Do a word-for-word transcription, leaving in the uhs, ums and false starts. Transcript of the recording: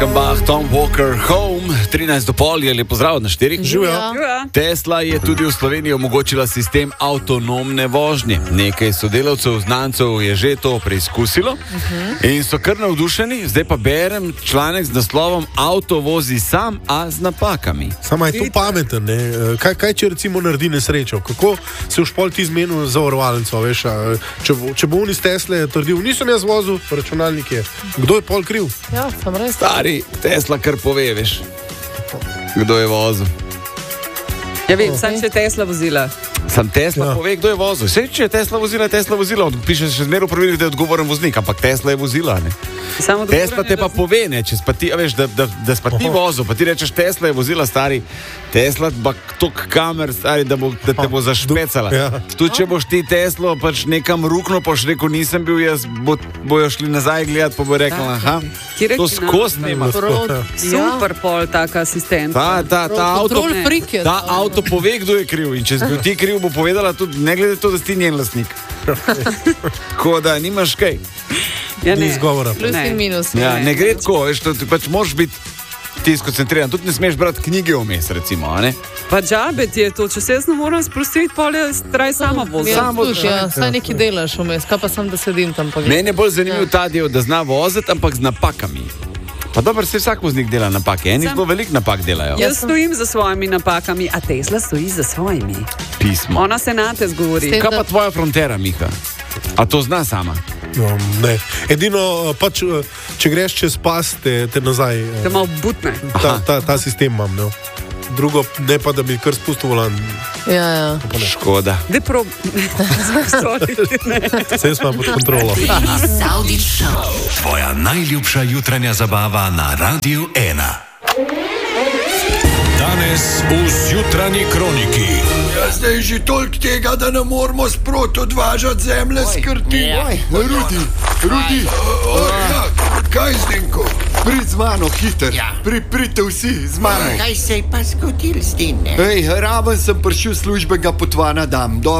Bach, Tom Walker, Home, trinajst do pol je lepo zdrav na štirih. Živijo. Tesla je tudi v Sloveniji omogočila sistem avtonomne vožnje. Nekaj sodelavcev, znancev je že to preizkusilo uh-huh. in so kar navdušeni. Zdaj pa berem članek z naslovom Avto vozi sam, a z napakami. Samo je to pameten, ne? Kaj, kaj če recimo naredi nesrečo? Kako se v špol ti zmenil za varovalnico, veš? Če, če bo on iz Tesle trdil, nisem jaz vozil, računalnik je. Kdo je pol kriv? Ja, sem res. Stari, Tesla kar pove, veš, kdo je vozil. Ja vem, sam če je Tesla vozila. Sam Tesla Ja. pove, kdo je vozil. Vse, če je Tesla vozila, je Tesla vozila. Piše še zmeraj v pravilih, da je odgovoren voznik, ampak Tesla je vozila, ne. Samo Tesla te pa pove, ne, če spa ti, a veš, da, da, da spa ti vozil, pa ti rečeš, Tesla je vozila, stari, Tesla ba tok kamer, stari, da, bo, da te bo zašpecala. Ja. Tu, če boš ti Teslo pač nekam rukno, pa boš rekel, nisem bil jaz, bo, bojo šli nazaj gledati, pa bo rekel, aha, Kje to reči, skozi ne? nima. Super pol taka asistent. Ta, ta, ta avto, Kontrol frik je. ta avto pove, kdo je kriv, in če si bil ti kriv, bo povedala tudi, ne glede to, da si ti njen lastnik. Tako da nimaš kaj. Ja, Ni ne. izgovora. Plus Ne. in minus. Ja, Ne, ne gre ne. tako, veš, to, ti pač moraš biti ti skoncentriran, tudi ne smeš brati knjige vmes, recimo, a ne? Pa džabe ti je to, če se jaz ne moram sprostiti, pol je traj sama voziti. Ja, Samo sluš, ja, saj nekaj delaš vmes, kaj pa sem, da sedim tam pa gledam. Meni je bolj zanimiv ta del, da zna voziti, ampak z napakami. Pa dobro, se vsak voznik dela napake, eni Sam- zelo veliko napak delajo. Jaz stojim za svojimi napakami, a Tesla stoji za svojimi. Pismo. Ona se nate zgovori. S tem- Kaj pa tvoja frontera, Miha? A to zna sama? No, ne. Edino, pač, če greš čez pas, te, te nazaj. Te malo butne. Ta, ta, ta sistem imam, ne. Drugo, ne pa, da bi kar spustil volan. Ja, ja. Škoda. Dej prob... Sorry, ne. Vse smo pod kontrolo. Savdič Show. Tvoja najljubša jutranja zabava na Radiu ena. Danes v Zjutranji kroniki. Ja, zdaj je že toliko tega, da ne moramo sproti odvažati zemlje s krti. Rudi, Rudi, o, o, ja, kaj Zdenko? Prid z mano, hiter. Ja. Pri, pridite vsi z mano. Kaj se je pa zgodil s tem, ne? Ej, raven sem prišel službenega potvana dam.